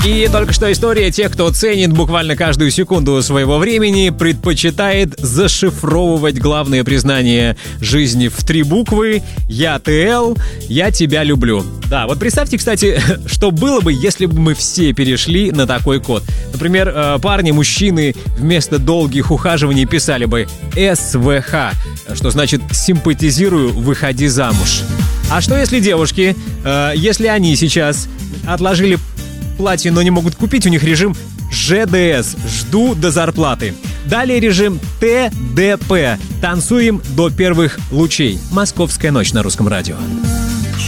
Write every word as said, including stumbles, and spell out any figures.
И только что история тех, кто ценит буквально каждую секунду своего времени, предпочитает зашифровывать главное признание жизни в три буквы «Я ТЛ, я тебя люблю». Да, вот представьте, кстати, что было бы, если бы мы все перешли на такой код. Например, парни, мужчины вместо долгих ухаживаний писали бы «эс вэ ха», что значит «симпатизирую, выходи замуж». А что если девушки, если они сейчас отложили платье, но не могут купить, у них режим жэ дэ эс – жду до зарплаты. Далее режим тэ дэ пэ – танцуем до первых лучей. Московская ночь на Русском радио.